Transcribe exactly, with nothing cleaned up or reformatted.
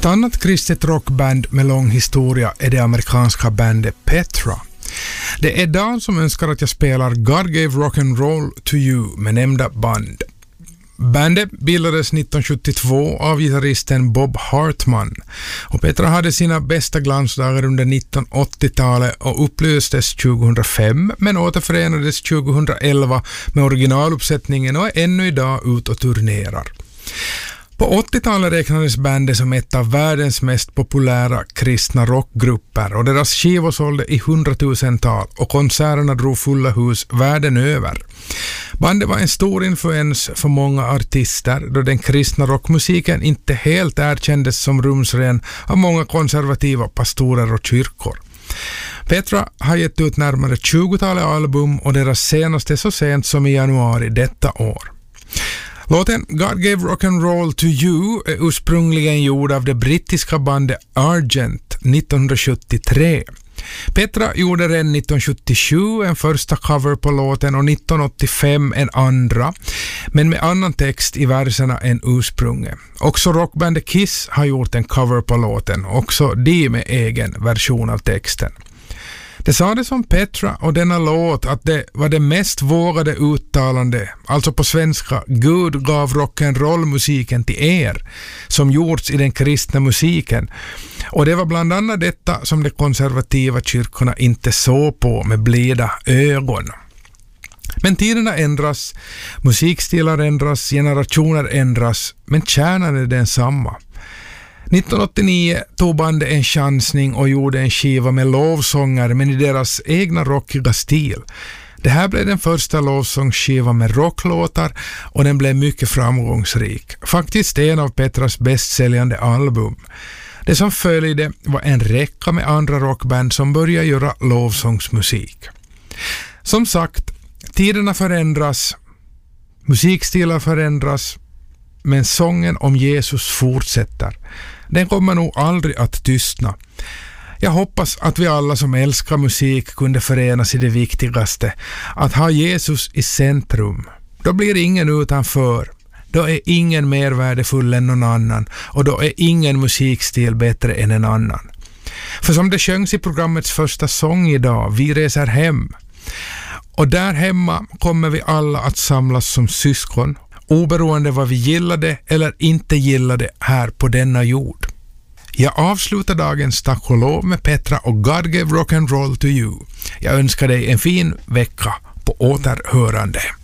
Ett annat kristet rockband med lång historia är det amerikanska bandet Petra. Det är Dan som önskar att jag spelar God Gave Rock and Roll to You med nämnda band. Bandet bildades nittonhundrasjuttiotvå av gitarristen Bob Hartman och Petra hade sina bästa glansdagar under nittonhundraåttiotalet och upplöstes tjugohundrafem men återförenades tjugohundraelva med originaluppsättningen och är ännu idag ut och turnerar. På åttiotalet räknades bandet som ett av världens mest populära kristna rockgrupper och deras skivor sålde i hundratusental och konserterna drog fulla hus världen över. Bandet var en stor influens för många artister då den kristna rockmusiken inte helt erkändes som rumsren av många konservativa pastorer och kyrkor. Petra har gett ut närmare tjugotalet album och deras senaste så sent som i januari detta år. Låten God Gave Rock and Roll to You är ursprungligen gjord av det brittiska bandet Argent nittonhundrasjuttiotre. Petra gjorde redan nittonhundrasjuttiosju en första cover på låten och nittonhundraåttiofem en andra, men med annan text i verserna än ursprunget. Också rockbandet Kiss har gjort en cover på låten, också de med egen version av texten. Det sades om Petra och denna låt att det var det mest vågade uttalande, alltså på svenska, Gud gav rock'n'roll-musiken till er, som gjorts i den kristna musiken. Och det var bland annat detta som de konservativa kyrkorna inte såg på med blida ögon. Men tiderna ändras, musikstilar ändras, generationer ändras, men kärnan är densamma. nittonhundraåttionio tog bandet en chansning och gjorde en skiva med lovsånger men i deras egna rockiga stil. Det här blev den första lovsångsskiva med rocklåtar och den blev mycket framgångsrik. Faktiskt en av Petras bästsäljande album. Det som följde var en räcka med andra rockband som började göra lovsångsmusik. Som sagt, tiderna förändras, musikstilar förändras, men sången om Jesus fortsätter. Den kommer nog aldrig att tystna. Jag hoppas att vi alla som älskar musik kunde förenas i det viktigaste, att ha Jesus i centrum. Då blir ingen utanför. Då är ingen mer värdefull än någon annan och då är ingen musikstil bättre än en annan. För som det sjöngs i programmets första sång idag, vi reser hem. Och där hemma kommer vi alla att samlas som syskon, oberoende vad vi gillade eller inte gillade här på denna jord. Jag avslutar dagens tack och lov med Petra och God Gave Rock and Roll to You. Jag önskar dig en fin vecka på återhörande.